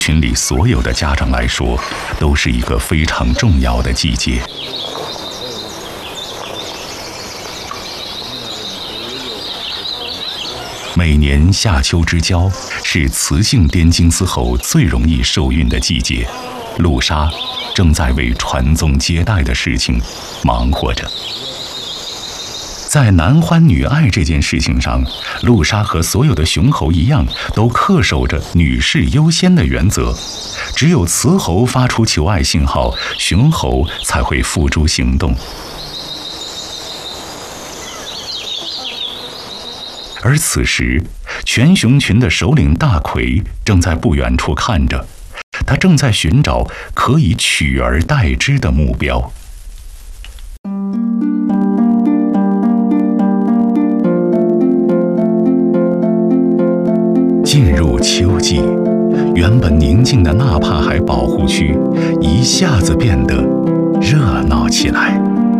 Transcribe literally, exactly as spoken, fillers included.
群里所有的家长来说，都是一个非常重要的季节。每年夏秋之交是雌性滇金丝猴最容易受孕的季节，陆莎正在为传宗接代的事情忙活着。在男欢女爱这件事情上，陆莎和所有的雄猴一样，都恪守着女士优先的原则。只有雌猴发出求爱信号，雄猴才会付诸行动。而此时，全熊群的首领大奎正在不远处看着，他正在寻找可以取而代之的目标。进入秋季，原本宁静的纳帕海保护区一下子变得热闹起来。